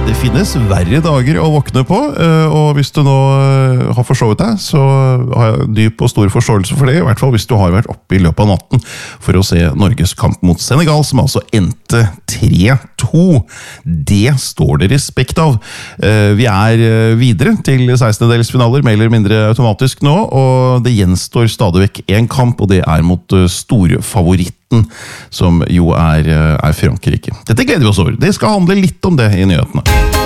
Det finnes verre dager å våkne på, og hvis du nå har forsovet deg, så har jeg dyp og stor forståelse for det, i hvert fall hvis du har vært oppe i løpet av natten for å se Norges kamp mot Senegal, som altså endte 3-2. Det står det respekt av. Vi er videre til 16-delsfinaler, mer eller mindre automatisk nå, og det gjenstår stadig vekk en kamp, og det er mot storfavoritten, som jo er Frankrike. Dette gleder vi oss over. Det skal handle litt om det i nyhetene.